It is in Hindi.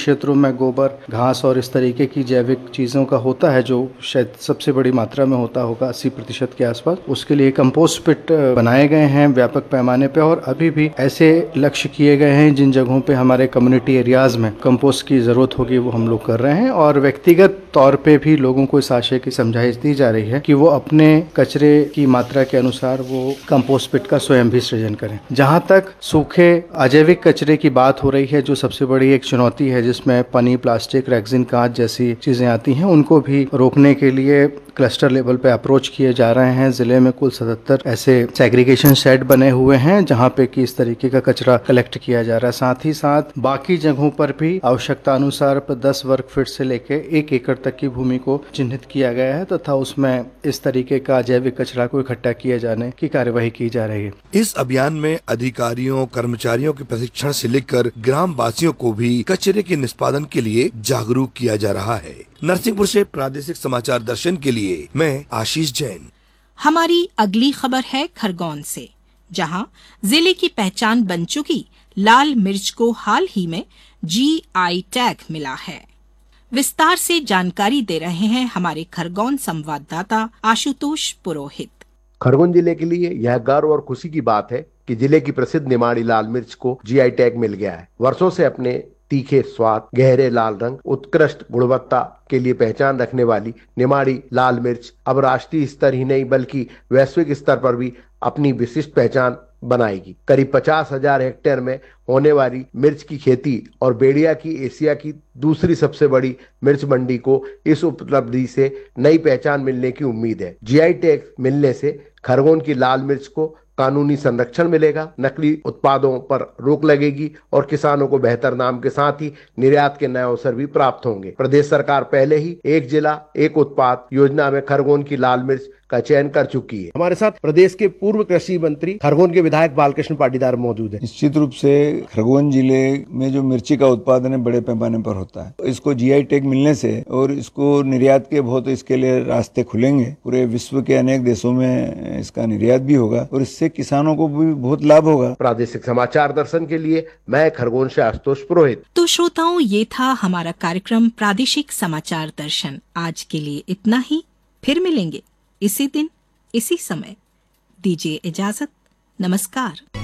क्षेत्रों में गोबर, घास और इस तरीके की जैविक चीज़ों का होता है, जो शायद सबसे बड़ी मात्रा में होता होगा 80% के आसपास, उसके लिए कंपोस्ट पिट बनाए गए हैं व्यापक पैमाने पे। और अभी भी ऐसे लक्ष्य किए गए हैं जिन जगहों पे हमारे कम्युनिटी एरियाज में कंपोस्ट की ज़रूरत होगी वो हम लोग कर रहे हैं। और व्यक्तिगत तौर पे भी लोगों को इस आशय की समझाइश दी जा रही है कि वो अपने कचरे की मात्रा के अनुसार वो कंपोस्ट पिट का स्वयं भी सृजन करें। जहां तक सूखे अजैविक कचरे की बात हो रही है, जो सबसे बड़ी एक चुनौती है, जिसमें पनी, प्लास्टिक, रेक्सिन, कांच जैसी चीजें आती हैं, उनको भी रोकने के लिए क्लस्टर लेवल पे अप्रोच किए जा रहे हैं। जिले में कुल 77 ऐसे सेग्रीगेशन शेड बने हुए हैं जहां पे कि इस तरीके का कचरा कलेक्ट किया जा रहा है। साथ ही साथ बाकी जगहों पर भी आवश्यकता अनुसार 10 वर्ग फीट से लेके 1 एकड़ तक की भूमि को चिन्हित किया गया है तथा उसमें इस तरीके का जैविक कचरा को इकट्ठा किए जाने की कार्यवाही की जा रही है। इस अभियान में अधिकारियों, कर्मचारियों के प्रशिक्षण से लेकर ग्राम वासियों को भी कचरे के निष्पादन के लिए जागरूक किया जा रहा है। नरसिंहपुर से प्रादेशिक समाचार दर्शन के लिए मैं आशीष जैन। हमारी अगली खबर है खरगोन से, जहां जिले की पहचान बन चुकी लाल मिर्च को हाल ही में GI टैग मिला है। विस्तार से जानकारी दे रहे हैं हमारे खरगोन संवाददाता आशुतोष पुरोहित। खरगोन जिले के लिए यह गर्व और खुशी की बात है कि जिले की प्रसिद्ध निमाड़ी लाल मिर्च को GI टैग मिल गया है। वर्षों से अपने तीखे स्वाद, गहरे लाल रंग, उत्कृष्ट गुणवत्ता के लिए पहचान रखने वाली निमाड़ी लाल मिर्च अब राष्ट्रीय स्तर ही नहीं बल्कि वैश्विक स्तर पर भी अपनी विशिष्ट पहचान बनाएगी। करीब 50,000 हेक्टेयर में होने वाली मिर्च की खेती और बेड़िया की एशिया की दूसरी सबसे बड़ी मिर्च मंडी को इस उपलब्धि से नई पहचान मिलने की उम्मीद है। GI टैग मिलने से खरगोन की लाल मिर्च को कानूनी संरक्षण मिलेगा, नकली उत्पादों पर रोक लगेगी और किसानों को बेहतर दाम के साथ ही निर्यात के नए अवसर भी प्राप्त होंगे। प्रदेश सरकार पहले ही एक जिला एक उत्पाद योजना में खरगोन की लाल मिर्च का चयन कर चुकी है। हमारे साथ प्रदेश के पूर्व कृषि मंत्री, खरगोन के विधायक बालकृष्ण पाटीदार मौजूद है। निश्चित रूप से खरगोन जिले में जो मिर्ची का उत्पादन है बड़े पैमाने पर होता है। इसको GI टैग मिलने से और इसको निर्यात के बहुत इसके लिए रास्ते खुलेंगे। पूरे विश्व के अनेक देशों में इसका निर्यात भी होगा और इससे किसानों को भी बहुत लाभ होगा। प्रादेशिक समाचार दर्शन के लिए मैं खरगोन से आशुतोष पुरोहित। तो श्रोताओं, ये था हमारा कार्यक्रम प्रादेशिक समाचार दर्शन। आज के लिए इतना ही, फिर मिलेंगे इसी दिन इसी समय। दीजिए इजाजत। नमस्कार।